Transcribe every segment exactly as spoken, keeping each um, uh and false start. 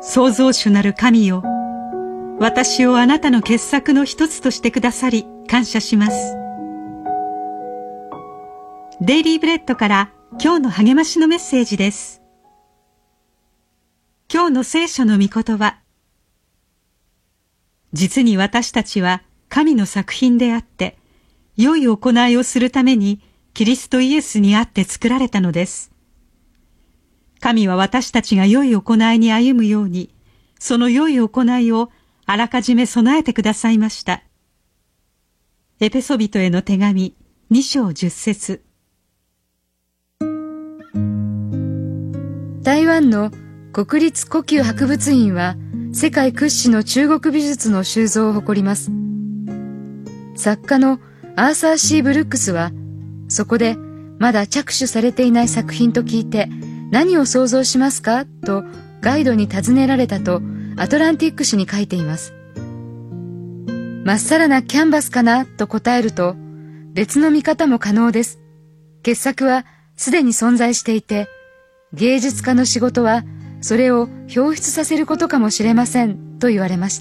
創造主なる神よ、私をあなたの傑作の一つとしてくださり感謝します。デイリーブレッドから今日の励ましのメッセージです。今日の聖書の御言葉。実に私たちは神の作品であって、良い行いをするためにキリストイエスにあって作られたのです。神は私たちが良い行いに歩むように、その良い行いをあらかじめ備えてくださいました。エペソビトへの手紙に章じゅっ節。 台湾の国立故宮博物院は世界屈指の中国美術の収蔵を誇ります。作家のアーサー・シー・ブルックスはそこでまだ着手されていない作品と聞いて何を想像しますかとガイドに尋ねられたとアトランティック誌に書いています。まっさらなキャンバスかなと答えると、別の見方も可能です。傑作はすでに存在していて、芸術家の仕事はそれを表出させることかもしれませんと言われました。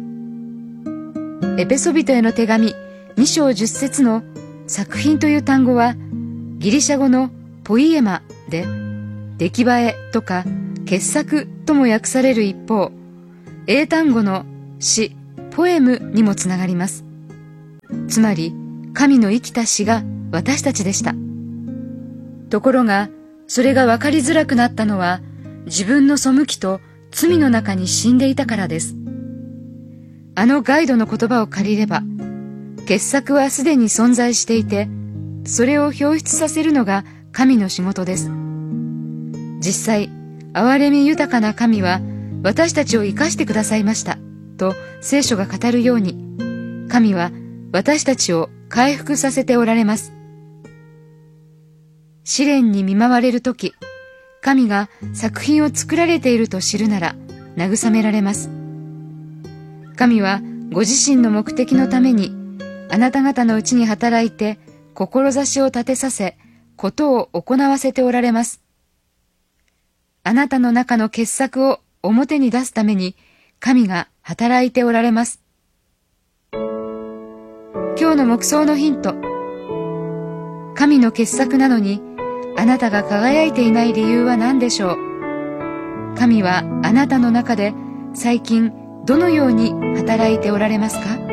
エペソビトへの手紙に章じゅっ節の作品という単語はギリシャ語のポイエマで出来栄えとか傑作とも訳される一方、英単語の詩ポエムにもつながります。つまり神の生きた詩が私たちでした。ところがそれが分かりづらくなったのは自分の背きと罪の中に死んでいたからです。あのガイドの言葉を借りれば、傑作はすでに存在していて、それを表出させるのが神の仕事です。実際、憐れみ豊かな神は私たちを生かしてくださいましたと聖書が語るように、神は私たちを回復させておられます。試練に見舞われるとき、神が作品を作られていると知るなら慰められます。神はご自身の目的のためにあなた方のうちに働いて志を立てさせ、ことを行わせておられます。あなたの中の傑作を表に出すために神が働いておられます。今日の黙想のヒント。神の傑作なのにあなたが輝いていない理由は何でしょう。神はあなたの中で最近どのように働いておられますか？